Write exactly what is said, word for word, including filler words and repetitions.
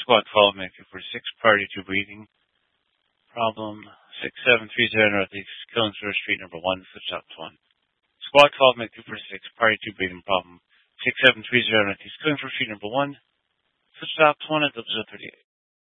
Squad twelve, Mac two forty-six, priority two breathing problem. six seven three zero Northeast Killingsworth Street, number one, switch ops one. Squad twelve, Mac two forty-six, priority two breathing problem. six seven three zero Northeast Killingsworth Street, number one, switch ops one at double zero thirty-eight.